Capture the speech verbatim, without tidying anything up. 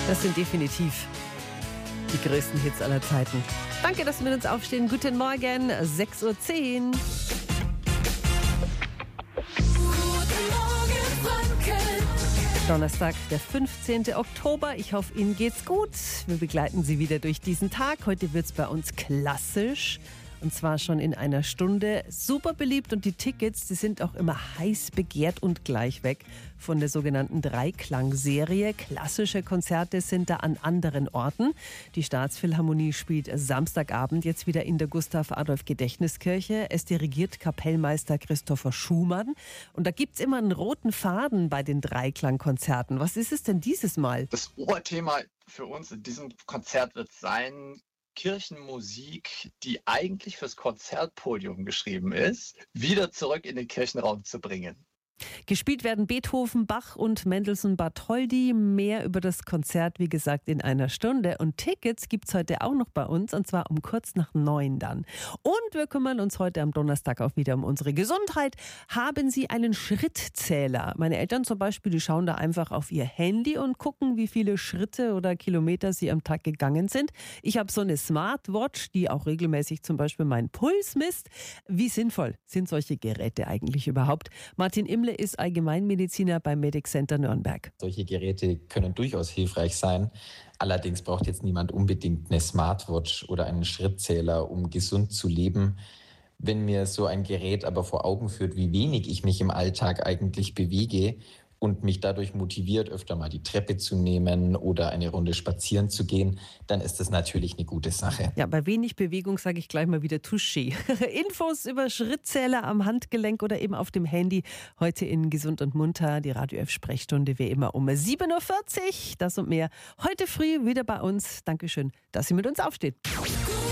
Das sind definitiv die größten Hits aller Zeiten. Danke, dass Sie mit uns aufstehen. Guten Morgen, sechs Uhr zehn. Donnerstag, der fünfzehnten Oktober. Ich hoffe, Ihnen geht's gut. Wir begleiten Sie wieder durch diesen Tag. Heute wird's bei uns klassisch. Und zwar schon in einer Stunde. Super beliebt und die Tickets, die sind auch immer heiß begehrt und gleich weg von der sogenannten Dreiklang-Serie. Klassische Konzerte sind da an anderen Orten. Die Staatsphilharmonie spielt Samstagabend jetzt wieder in der Gustav-Adolf-Gedächtniskirche. Es dirigiert Kapellmeister Christopher Schumann. Und da gibt's immer einen roten Faden bei den Dreiklang-Konzerten. Was ist es denn dieses Mal? Das Oberthema für uns in diesem Konzert wird sein: Kirchenmusik, die eigentlich fürs Konzertpodium geschrieben ist, wieder zurück in den Kirchenraum zu bringen. Gespielt werden Beethoven, Bach und Mendelssohn Bartholdy. Mehr über das Konzert, wie gesagt, in einer Stunde. Und Tickets gibt's heute auch noch bei uns, und zwar um kurz nach neun dann. Und wir kümmern uns heute am Donnerstag auch wieder um unsere Gesundheit. Haben Sie einen Schrittzähler? Meine Eltern zum Beispiel, die schauen da einfach auf ihr Handy und gucken, wie viele Schritte oder Kilometer sie am Tag gegangen sind. Ich habe so eine Smartwatch, die auch regelmäßig zum Beispiel meinen Puls misst. Wie sinnvoll sind solche Geräte eigentlich überhaupt? Martin Imle ist Allgemeinmediziner beim Medic Center Nürnberg. Solche Geräte können durchaus hilfreich sein. Allerdings braucht jetzt niemand unbedingt eine Smartwatch oder einen Schrittzähler, um gesund zu leben. Wenn mir so ein Gerät aber vor Augen führt, wie wenig ich mich im Alltag eigentlich bewege und mich dadurch motiviert, öfter mal die Treppe zu nehmen oder eine Runde spazieren zu gehen, dann ist das natürlich eine gute Sache. Ja, bei wenig Bewegung sage ich gleich mal wieder Touché. Infos über Schrittzähler am Handgelenk oder eben auf dem Handy heute in Gesund und Munter, die Radio F Sprechstunde wie immer um sieben Uhr vierzig. Das und mehr heute früh wieder bei uns. Dankeschön, dass Sie mit uns aufstehen.